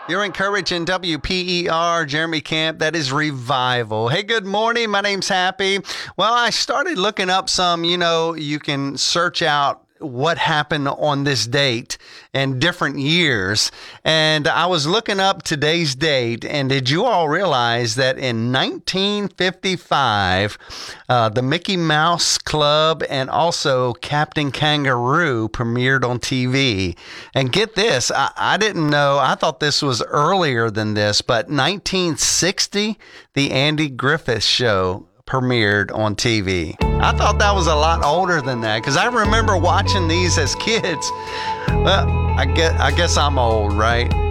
You're encouraging WPER, Jeremy Camp. That is Revival. Hey, good morning. My name's Happy. Well, I started looking up some, you can search out what happened on this date and different years. And I was looking up today's date. And did you all realize that in 1955, the Mickey Mouse Club and also Captain Kangaroo premiered on TV? And get this, I didn't know, I thought this was earlier than this, but 1960, the Andy Griffith Show premiered on TV. I thought that was a lot older than that because I remember watching these as kids. Well, I guess I'm old, right?